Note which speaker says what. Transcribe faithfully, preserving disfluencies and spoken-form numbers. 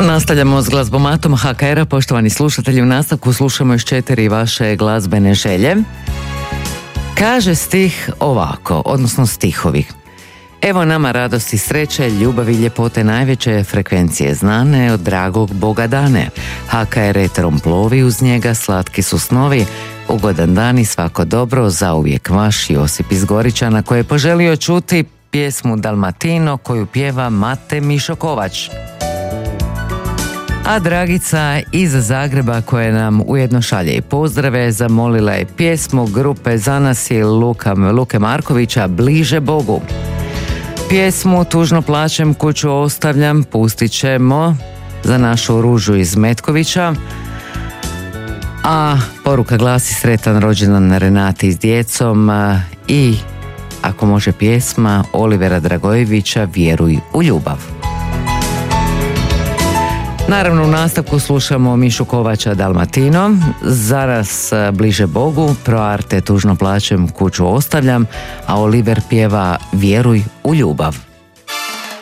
Speaker 1: Nastavljamo s glazbomatom ha ka era. Poštovani slušatelji, u nastavku slušamo još četiri vaše glazbene želje. Kaže stih ovako, odnosno stihovi. Evo nama radosti, sreće, ljubavi, ljepote najveće, frekvencije znane, od dragog Boga dane. ha ka er eterom plovi, uz njega slatki su snovi, ugodan dan i svako dobro, zauvijek vaš Josip iz Goričana, koji je poželio čuti pjesmu Dalmatino koju pjeva Mate Mišo Kovač. A Dragica iz Zagreba, koja nam ujedno šalje i pozdrave, zamolila je pjesmu grupe Zanasi Luka, Luke Markovića Bliže Bogu. Pjesmu Tužno plačem, kuću ostavljam pustit ćemo za našu Ružu iz Metkovića. A poruka glasi sretan rođendan Renati s djecom i ako može pjesma Olivera Dragojevića Vjeruj u ljubav. Naravno, u nastavku slušamo Mišu Kovača Dalmatino, Zaraz Bliže Bogu, Pro Arte Tužno plačem, kuću ostavljam, a Oliver pjeva Vjeruj u ljubav.